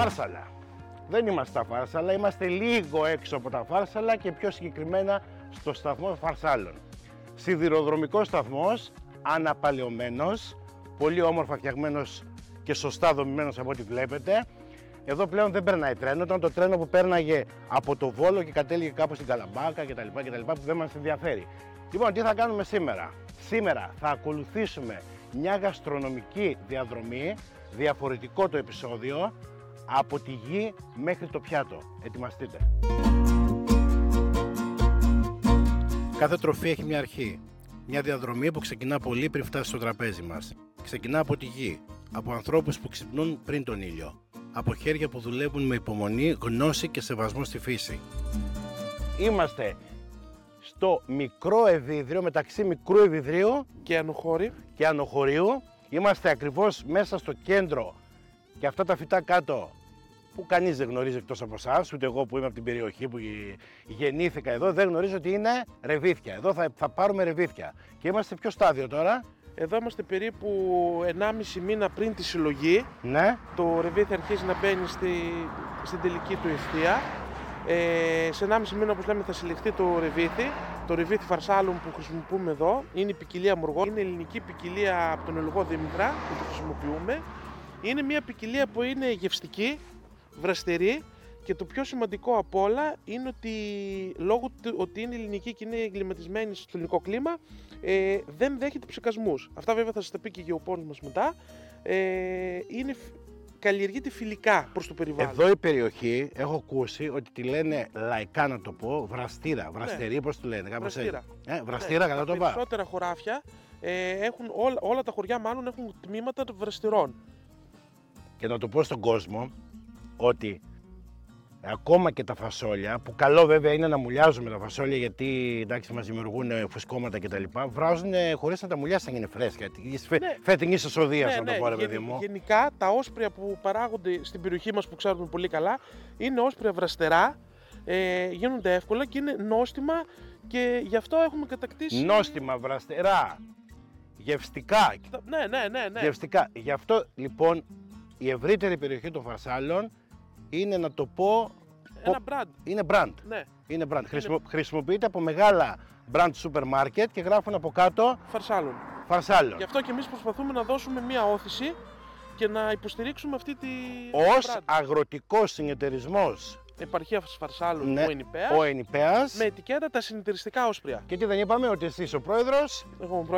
Φάρσαλα. Δεν είμαστε στα Φάρσαλα, είμαστε λίγο έξω από τα Φάρσαλα και πιο συγκεκριμένα στο σταθμό Φαρσάλων. Σιδηροδρομικός σταθμός, αναπαλαιωμένος, πολύ όμορφα φτιαγμένος και σωστά δομημένος από ό,τι βλέπετε. Εδώ πλέον δεν περνάει τρένο, ήταν το τρένο που πέρναγε από το Βόλο και κατέληγε κάπου στην Καλαμπάκα κτλ. Που δεν μας ενδιαφέρει. Λοιπόν, τι θα κάνουμε σήμερα? Σήμερα θα ακολουθήσουμε μια γαστρονομική διαδρομή, διαφορετικό το επεισόδιο, από τη γη μέχρι το πιάτο. Ετοιμαστείτε. Κάθε τροφή έχει μια αρχή. Μια διαδρομή που ξεκινά πολύ πριν φτάσει στο τραπέζι μας. Ξεκινά από τη γη, από ανθρώπους που ξυπνούν πριν τον ήλιο, από χέρια που δουλεύουν με υπομονή, γνώση και σεβασμό στη φύση. Είμαστε στο μικρό Ευίδριο, μεταξύ μικρού Ευιδρίου και Ανοχωρίου. Είμαστε ακριβώς μέσα στο κέντρο και αυτά τα φυτά κάτω που κανείς δεν γνωρίζει εκτός από εσάς, ούτε εγώ που είμαι από την περιοχή που γεννήθηκα εδώ, δεν γνωρίζω ότι είναι ρεβίθια. Εδώ θα πάρουμε ρεβίθια. Και είμαστε ποιο στάδιο τώρα? Εδώ είμαστε περίπου 1,5 μήνα πριν τη συλλογή. Ναι. Το ρεβίθι αρχίζει να μπαίνει στην τελική του ευθεία. Σε 1,5 μήνα, όπως λέμε, θα συλλεχθεί το ρεβίθι. Το ρεβίθι Φαρσάλων που χρησιμοποιούμε εδώ είναι η ποικιλία Μουργό. Είναι ελληνική ποικιλία από τον Ελγό Δήμητρα που το χρησιμοποιούμε. Είναι μια ποικιλία που είναι γευστική, βραστερή και το πιο σημαντικό απ' όλα είναι ότι λόγω του ότι είναι ελληνική και είναι εγκληματισμένη στο ελληνικό κλίμα, δεν δέχεται ψεκασμούς. Αυτά βέβαια θα σας τα πει και η γεωπόνος μας μετά. Καλλιεργείται φιλικά προς το περιβάλλον. Εδώ η περιοχή, έχω ακούσει ότι τη λένε λαϊκά να το πω, βραστήρα, βραστερή, ναι. Πώς τη λένε, κάπως βραστήρα. Βραστήρα, κατά το είπα. Περισσότερα χωράφια, όλα τα χωριά μάλλον έχουν τμήματα των βραστηρών. Και να το πω στον κόσμο ότι ακόμα και τα φασόλια, που καλό βέβαια είναι να μουλιάζουμε τα φασόλια γιατί εντάξει μας δημιουργούν φουσκώματα κτλ. Βράζουν χωρίς να τα μουλιάσουν να είναι φρέσκα. Φετινής εσοδείας, να το πω, ρε παιδί μου. Γενικά τα όσπρια που παράγονται στην περιοχή μας που ξέρουμε πολύ καλά είναι όσπρια βραστερά, γίνονται εύκολα και είναι νόστιμα και γι' αυτό έχουμε κατακτήσει. Νόστιμα, βραστερά, γευστικά. Ναι. Γευστικά. Γι' αυτό λοιπόν η ευρύτερη περιοχή των Φαρσάλων είναι, να το πω, ένα brand. Είναι brand. Ναι. Είναι brand. Χρησιμοποιείται από μεγάλα brand σούπερ μάρκετ και γράφουν από κάτω Φαρσάλων. Γι' αυτό και εμείς προσπαθούμε να δώσουμε μια όθηση και να υποστηρίξουμε αυτή τη ως αγροτικός συνεταιρισμός επαρχίας Φαρσάλων, ναι, ο Ενιπέας, με ετικέτα τα συνεταιριστικά όσπρια. Και τι δεν είπαμε, ότι εσείς ο πρόεδρος? Εγώ